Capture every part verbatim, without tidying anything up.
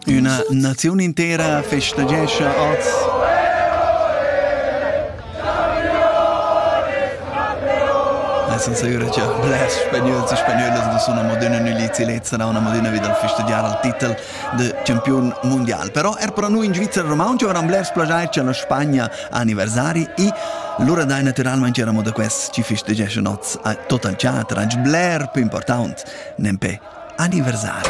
Una nazione intera festegesce oggi. Senza ora che Blair spagnoli e spagnole sono una moderna nulizilezza, una moderna vita al festeggiare il titolo di campione mondiale. Però è per noi in Svizzera romancio, ora Blair splagiare c'è la Spagna anniversari e l'ora dai naturalmente eravamo da questo ci festeggiare oggi a tutto il teatro, anche Blair più importante, nempe anniversari.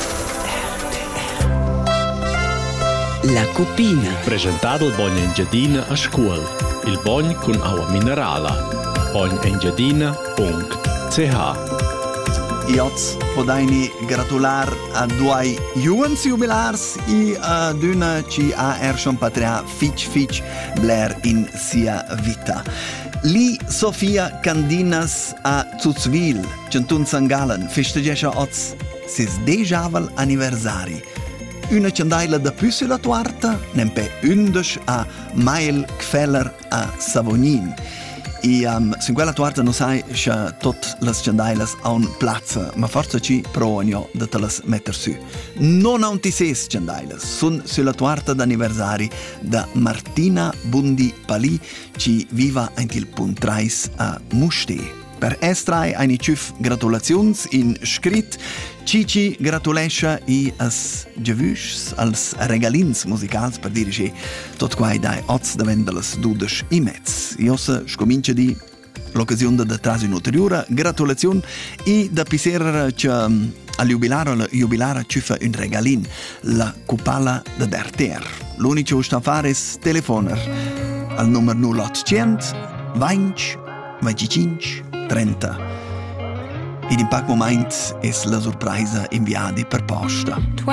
La Cupina. Presentato il Bogn Engiadina a scuola. Il Bogn con acqua minerale. bogn engiadina punto c h. I oggi podaini gratular a due juans jubilars e ad una ci ha erschon patria fitch fitch Blair in sia vita. Li Sofia Candinas a Zuzwil, Centun Sangalen, festeggescha oggi sis dejavel anniversari. Una ciandaila da più sulla tuarta, nempe undici a Mail Gfeller a Savognin. E um, in quella tuarta non sai che tutte le ciandailas a un piazza, ma forse ci provano di te le mettere su. Non ha sei ciandailas, sono sulla tuarta d'anniversari da Martina Bundi Pali, che viva in il Puntrais a Muste. Per estrai eine ciuf gratulazions in scrit, Cici gratulescha i as gewüschs als regalins musicals per dire che tot quai dai oz da vendelas dudes i mezz. I ossa scomincia di l'occasione da trasi un'ulteriore gratulazione e da pisera che al jubilare la jubilare ci fa un regalin, la cupala da derter. L'unico che sta a fare è telefoner al numero nulla ottocento venti venticinque trenta. Ed in poco momento è la sorpresa inviata per posta.